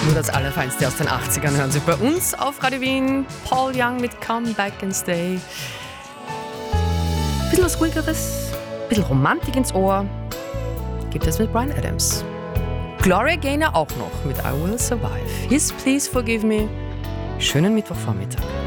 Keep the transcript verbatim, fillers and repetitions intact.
Nur das Allerfeinste aus den achtzigern hören Sie bei uns auf Radio Wien. Paul Young mit Come Back and Stay. Ein bisschen was Ruhigeres, ein bisschen Romantik ins Ohr gibt es mit Bryan Adams. Gloria Gaynor auch noch mit I Will Survive. Yes, please forgive me. Schönen Mittwochvormittag.